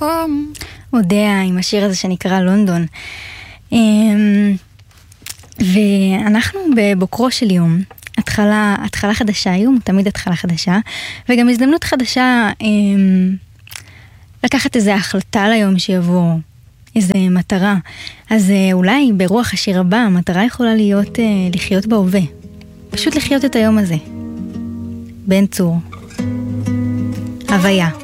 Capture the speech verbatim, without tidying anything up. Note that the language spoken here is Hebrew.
מקום. אודיה עם השיר הזה שנקרא לונדון. ואנחנו בבוקרו של יום, התחלה, התחלה חדשה, יום תמיד התחלה חדשה, וגם הזדמנות חדשה לקחת איזו החלטה ליום שיבוא, איזו מטרה. אז אולי ברוח השיר הבא, המטרה יכולה להיות לחיות בהווה. פשוט לחיות את היום הזה. בן צור. הוויה.